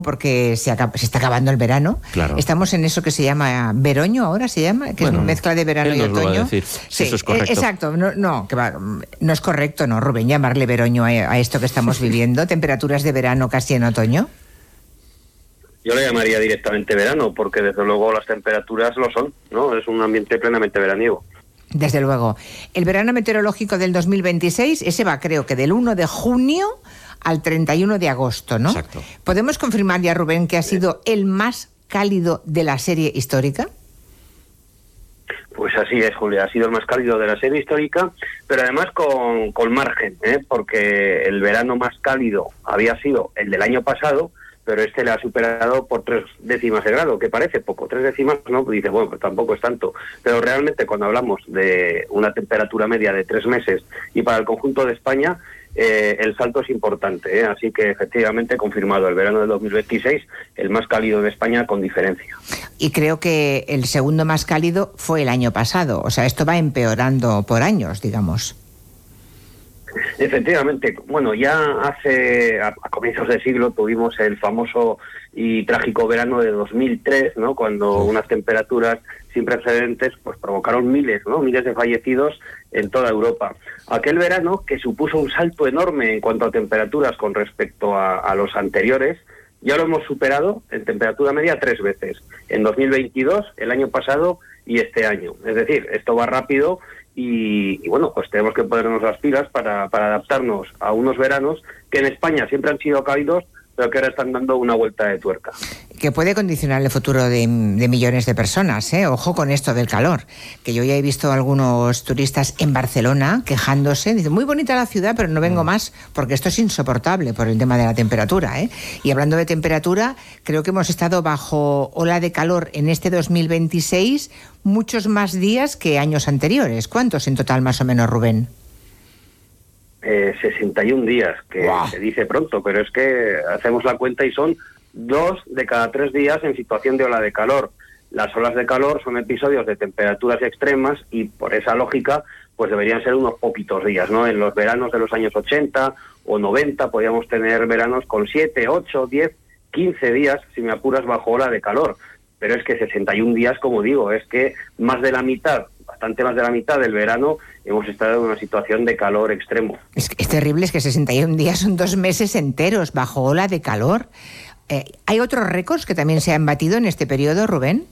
porque se está acabando el verano. Claro. Estamos en eso que se llama veroño ahora, se llama, que es una mezcla de verano y otoño. Lo va a decir, sí, eso es correcto. Exacto, no es correcto, no, Rubén, llamarle veroño a esto que estamos viviendo. Temperaturas de verano casi en otoño. Yo le llamaría directamente verano, porque desde luego las temperaturas lo son, ¿no? Es un ambiente plenamente veraniego. Desde luego. El verano meteorológico del 2026, ese va, creo que del 1 de junio al 31 de agosto, ¿no? Exacto. ¿Podemos confirmar ya, Rubén, que ha sido el más cálido de la serie histórica? Pues así es, Julia, ha sido el más cálido de la serie histórica, pero además con margen, porque el verano más cálido había sido el del año pasado, pero este le ha superado por 3 décimas de grado, que parece poco. 3 décimas, ¿no? Pues dice, bueno, pues tampoco es tanto. Pero realmente cuando hablamos de una temperatura media de 3 meses y para el conjunto de España, el salto es importante, así que efectivamente confirmado el verano del 2026, el más cálido de España con diferencia. Y creo que el segundo más cálido fue el año pasado, o sea, esto va empeorando por años, digamos. Efectivamente, bueno, ya a comienzos de siglo tuvimos el famoso y trágico verano de 2003, ¿no? Cuando unas temperaturas sin precedentes pues provocaron miles de fallecidos en toda Europa. Aquel verano, que supuso un salto enorme en cuanto a temperaturas con respecto a los anteriores, ya lo hemos superado en temperatura media 3 veces, en 2022, el año pasado y este año. Es decir, esto va rápido y bueno, pues tenemos que ponernos las pilas para adaptarnos a unos veranos que en España siempre han sido cálidos, pero que ahora están dando una vuelta de tuerca. Que puede condicionar el futuro de millones de personas, ¿eh? Ojo con esto del calor, que yo ya he visto a algunos turistas en Barcelona quejándose, dicen, muy bonita la ciudad, pero no vengo más, porque esto es insoportable por el tema de la temperatura, ¿eh? Y hablando de temperatura, creo que hemos estado bajo ola de calor en este 2026 muchos más días que años anteriores. ¿Cuántos en total más o menos, Rubén? 61 días, que se dice pronto, pero es que hacemos la cuenta y son 2 de cada 3 días en situación de ola de calor. Las olas de calor son episodios de temperaturas extremas y por esa lógica pues deberían ser unos poquitos días, ¿no? En los veranos de los años 80 o 90 podíamos tener veranos con 7, 8, 10, 15 días, si me apuras, bajo ola de calor. Pero es que 61 días, como digo, es que más de la mitad, bastante más de la mitad del verano hemos estado en una situación de calor extremo. Es terrible, es que 61 días son 2 meses enteros bajo ola de calor. ¿Hay otros récords que también se han batido en este periodo, Rubén?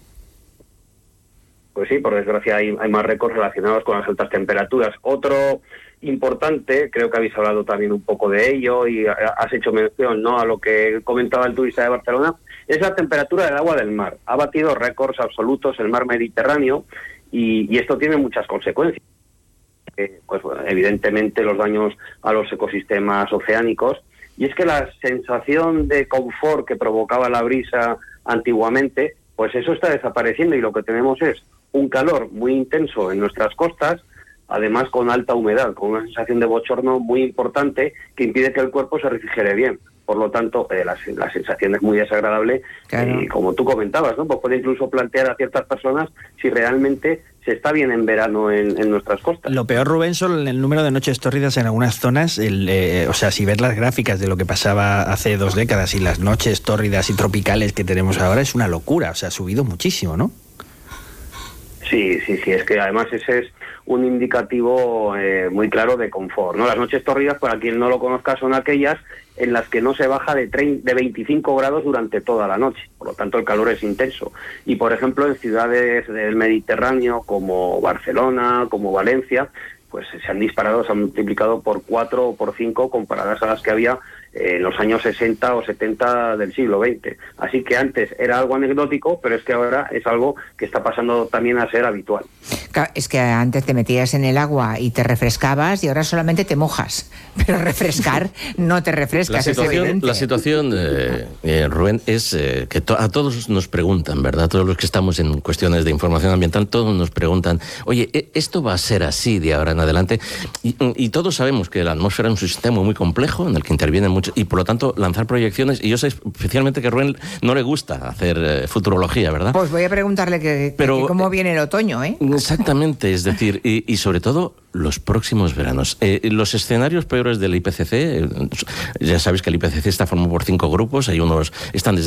Pues sí, por desgracia hay más récords relacionados con las altas temperaturas. Otro importante, creo que habéis hablado también un poco de ello y has hecho mención, ¿no?, a lo que comentaba el turista de Barcelona, es la temperatura del agua del mar. Ha batido récords absolutos el mar Mediterráneo y esto tiene muchas consecuencias. Pues bueno, evidentemente los daños a los ecosistemas oceánicos, y es que la sensación de confort que provocaba la brisa antiguamente, pues eso está desapareciendo y lo que tenemos es un calor muy intenso en nuestras costas, además con alta humedad, con una sensación de bochorno muy importante que impide que el cuerpo se refrigere bien. Por lo tanto, la sensación es muy desagradable, claro. Y como tú comentabas, ¿no?, pues puede incluso plantear a ciertas personas si realmente se está bien en verano en nuestras costas. Lo peor, Rubén, son el número de noches tórridas en algunas zonas. O sea, si ves las gráficas de lo que pasaba hace 2 décadas y las noches tórridas y tropicales que tenemos ahora, es una locura. O sea, ha subido muchísimo, ¿no? Sí, es que además ese es un indicativo muy claro de confort, ¿no? Las noches tórridas, para quien no lo conozca, son aquellas en las que no se baja de 25 grados durante toda la noche. Por lo tanto, el calor es intenso. Y, por ejemplo, en ciudades del Mediterráneo, como Barcelona, como Valencia, pues se han disparado, se han multiplicado por 4 o por 5 comparadas a las que había en los años 60 o 70 del siglo XX. Así que antes era algo anecdótico, pero es que ahora es algo que está pasando también a ser habitual. Es que antes te metías en el agua y te refrescabas y ahora solamente te mojas, pero refrescar no te refrescas. La situación, Rubén, es que a todos nos preguntan, ¿verdad? Todos los que estamos en cuestiones de información ambiental, todos nos preguntan, oye, ¿esto va a ser así de ahora en adelante? Y todos sabemos que la atmósfera es un sistema muy complejo en el que intervienen mucho, y por lo tanto lanzar proyecciones, y yo sé especialmente que a Rubén no le gusta hacer futurología, ¿verdad? Pues voy a preguntarle que cómo viene el otoño, ¿eh? Exactamente, es decir, y sobre todo los próximos veranos. Los escenarios peores del IPCC, ya sabéis que el IPCC está formado por 5 grupos, hay unos están desde